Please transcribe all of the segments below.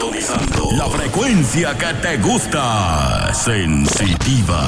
Sintonizando la frecuencia que te gusta. Sensitiva.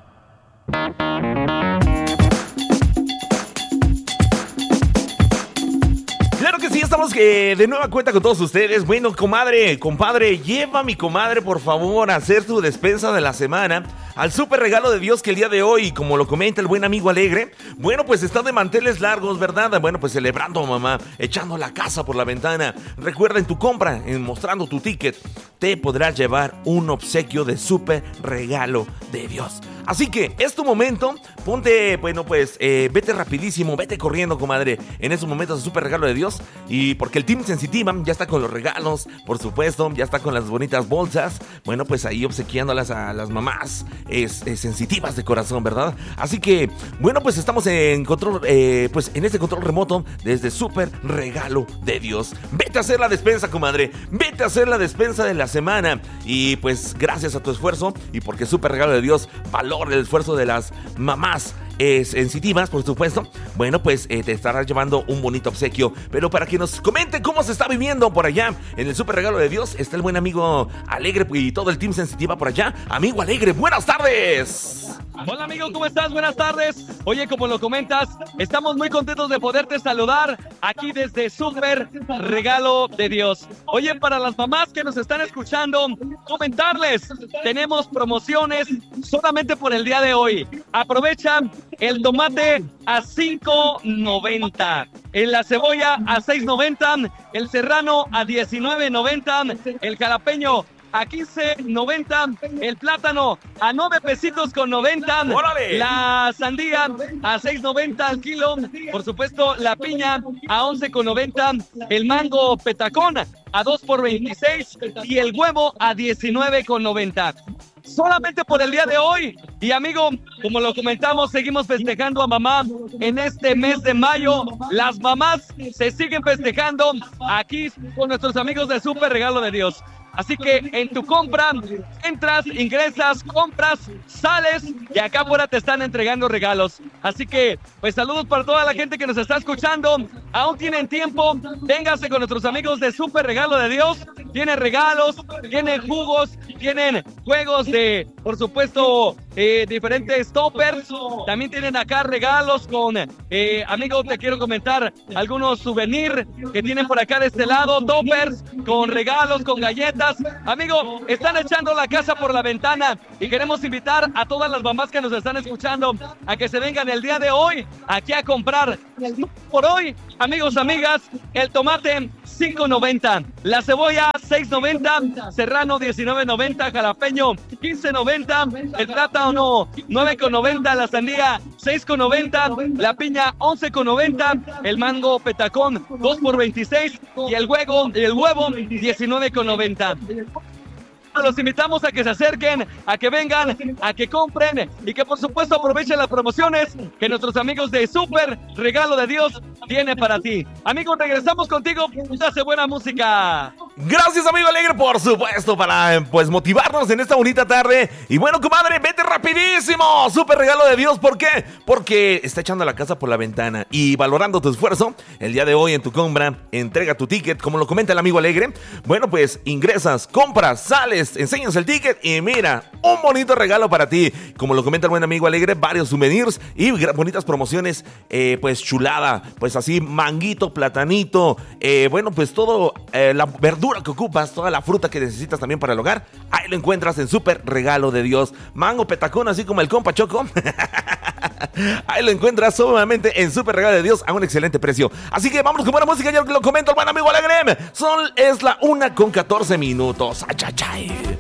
Claro que sí, estamos de nueva cuenta con todos ustedes. Bueno, comadre, compadre, lleva a mi comadre, por favor, a hacer su despensa de la semana al súper regalo de Dios, que el día de hoy, como lo comenta el buen amigo Alegre, bueno, pues está de manteles largos, ¿verdad? Bueno, pues celebrando, mamá, echando la casa por la ventana. Recuerda, en tu compra, mostrando tu ticket, te podrás llevar un obsequio de súper regalo de Dios. Así que es tu momento, ponte, bueno, pues vete rapidísimo, vete corriendo, comadre, en esos momentos de súper regalo de Dios. Y porque el Team Sensitiva ya está con los regalos, por supuesto, ya está con las bonitas bolsas, bueno, pues ahí obsequiándolas a las mamás sensitivas de corazón, ¿verdad? Así que, bueno, pues estamos en control, pues en este control remoto desde súper regalo de Dios. Vete a hacer la despensa, comadre, vete a hacer la despensa de la semana. Y pues gracias a tu esfuerzo, y porque súper regalo de Dios valora el esfuerzo de las mamás sensitivas, por supuesto, bueno, pues te estarás llevando un bonito obsequio. Pero para que nos comente cómo se está viviendo por allá en el súper regalo de Dios, está el buen amigo Alegre y todo el Team Sensitiva por allá. Amigo Alegre, buenas tardes. Hola amigo, ¿cómo estás? Buenas tardes. Oye, como lo comentas, estamos muy contentos de poderte saludar aquí desde Súper Regalo de Dios. Oye, para las mamás que nos están escuchando, comentarles, tenemos promociones solamente por el día de hoy. Aprovecha el tomate a $5.90, la cebolla a $6.90, el serrano a $19.90, el jalapeño a $15.90, el plátano a 9 pesitos con 90, ¡órale! La sandía a $6.90 al kilo, por supuesto la piña a $11.90, el mango petacón a 2 por 26 y el huevo a $19.90. Solamente por el día de hoy. Y amigo, como lo comentamos, seguimos festejando a mamá en este mes de mayo. Las mamás se siguen festejando aquí con nuestros amigos de Súper Regalo de Dios. Así que en tu compra, entras, ingresas, compras, sales y acá afuera te están entregando regalos. Así que, pues saludos para toda la gente que nos está escuchando. Aún tienen tiempo, véngase con nuestros amigos de Súper Regalo de Dios. Tienen regalos, tienen jugos, tienen juegos de, por supuesto, diferentes toppers. También tienen acá regalos con, amigos, te quiero comentar algunos souvenirs que tienen por acá de este lado. Toppers con regalos, con galletas. Amigo, están echando la casa por la ventana y queremos invitar a todas las mamás que nos están escuchando a que se vengan el día de hoy aquí a comprar. Por hoy, amigos, amigas, el tomate $5.90, la cebolla $6.90, serrano $19.90, jalapeño $15.90, el plátano $9.90, la sandía $6.90, la piña $11.90, el mango petacón 2 por 26 y el huevo $19.90. Los invitamos a que se acerquen, a que vengan, a que compren y que por supuesto aprovechen las promociones que nuestros amigos de Súper Regalo de Dios tienen para ti. Amigos, regresamos contigo, hace buena música. Gracias, amigo Alegre, por supuesto, para pues motivarnos en esta bonita tarde. Y bueno, comadre, vete rapidísimo, Súper Regalo de Dios. ¿Por qué? Porque está echando la casa por la ventana y valorando tu esfuerzo. El día de hoy en tu compra, entrega tu ticket, como lo comenta el amigo Alegre. Bueno, pues ingresas, compras, sales, enseñas el ticket y mira, un bonito regalo para ti. Como lo comenta el buen amigo Alegre, varios souvenirs y bonitas promociones, pues chulada, pues así, manguito, platanito, bueno, pues todo, la verdura que ocupas, toda la fruta que necesitas también para el hogar, ahí lo encuentras en Súper Regalo de Dios. Mango petacón, así como el compa Choco. Ahí lo encuentras solamente en Súper Regalo de Dios a un excelente precio. Así que vámonos con buena música, ya lo comento el buen amigo Alegre. Es la 1:14. Achachay.